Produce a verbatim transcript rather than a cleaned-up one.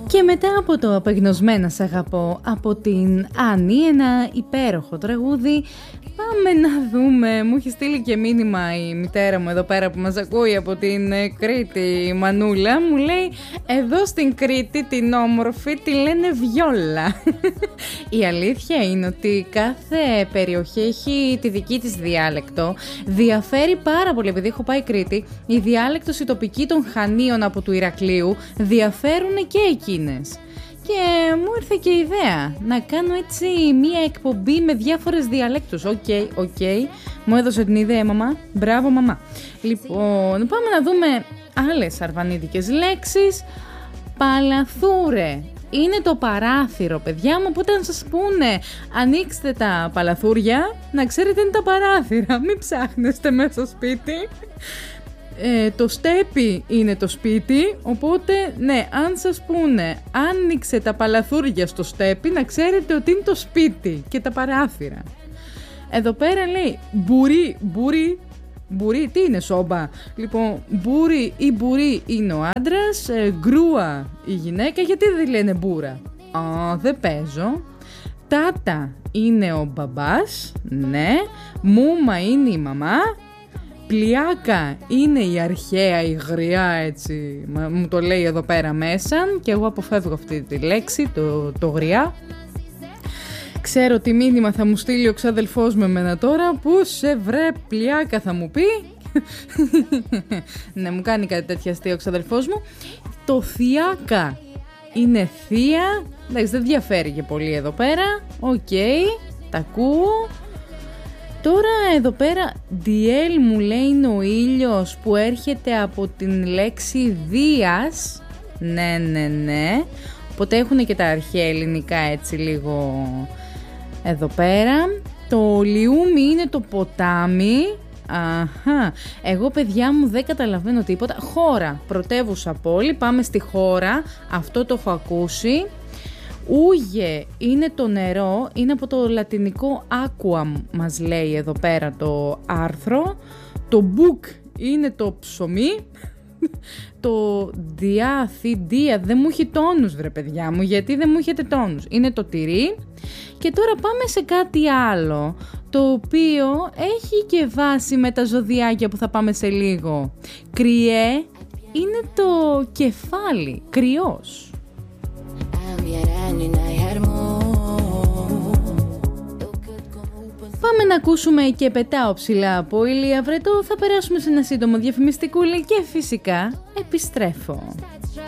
Και μετά από το «Απεγνωσμένα σ' αγαπώ» από την Άννη, ένα υπέροχο τραγούδι, πάμε να δούμε. Μου έχει στείλει και μήνυμα η μητέρα μου εδώ πέρα που μας ακούει από την Κρήτη, η Μανούλα. Μου λέει, εδώ στην Κρήτη την όμορφη τη λένε Βιόλα. Η αλήθεια είναι ότι κάθε περιοχή έχει τη δική της διάλεκτο. Διαφέρει πάρα πολύ, επειδή έχω πάει Κρήτη, η διάλεκτος η τοπική των Χανίων από του Ηρακλείου διαφέρουν και εκείνες. Και μου ήρθε και η ιδέα να κάνω έτσι μία εκπομπή με διάφορες διαλέκτους. Οκ, okay, οκ. Okay. Μου έδωσε την ιδέα μαμά. Μπράβο μαμά. Λοιπόν, πάμε να δούμε άλλες αρβανίτικες λέξεις. Παλαθούρε. Είναι το παράθυρο, παιδιά μου, οπότε αν σας πούνε ανοίξτε τα παλαθούρια, να ξέρετε είναι τα παράθυρα. Μην ψάχνεστε μέσα στο σπίτι. Ε, το στέπι είναι το σπίτι, οπότε ναι, αν σας πούνε άνοιξε τα παλαθούρια στο στέπι, να ξέρετε ότι είναι το σπίτι και τα παράθυρα. Εδώ πέρα λέει μπουρί, μπουρί, μπουρί, τι είναι σόμπα? Λοιπόν, μπουρί ή μπουρί είναι ο άντρας, ε, γκρούα η γυναίκα, γιατί δεν λένε μπούρα? Α, δεν παίζω. Τάτα είναι ο μπαμπάς, ναι, μούμα είναι η μαμά. Πλιάκα είναι η αρχαία, η γριά, έτσι, μου το λέει εδώ πέρα μέσα και εγώ αποφεύγω αυτή τη λέξη, το, το γριά. Ξέρω τι μήνυμα θα μου στείλει ο ξαδελφός με εμένα τώρα, που σε βρε πλιάκα θα μου πει. Ναι, μου κάνει κάτι τέτοια αστείο ο ξαδελφός μου. Το θιάκα είναι θεία, εντάξει δεν διαφέρει και πολύ εδώ πέρα, οκ, okay, τα ακούω. Τώρα εδώ πέρα διέλ μου λέει είναι ο ήλιος που έρχεται από την λέξη δίας. Ναι, ναι, ναι. Οπότε έχουν και τα αρχαία ελληνικά έτσι λίγο εδώ πέρα. Το λιούμι είναι το ποτάμι. Αχα. Εγώ παιδιά μου δεν καταλαβαίνω τίποτα. Χώρα, πρωτεύουσα πόλη. Πάμε στη χώρα. Αυτό το έχω ακούσει. Ούγε είναι το νερό, είναι από το λατινικό aquam, μας λέει εδώ πέρα το άρθρο. Το μπουκ είναι το ψωμί. Το διαθυντία δεν μου έχει τόνους βρε παιδιά μου, γιατί δεν μου έχετε τόνους? Είναι το τυρί. Και τώρα πάμε σε κάτι άλλο, το οποίο έχει και βάση με τα ζωδιάκια που θα πάμε σε λίγο. Κρυέ είναι το κεφάλι, κρυός. Πάμε να ακούσουμε και πετάω ψηλά από Ηλία Βρετό. Θα περάσουμε σε ένα σύντομο διαφημιστικούλι και φυσικά επιστρέφω.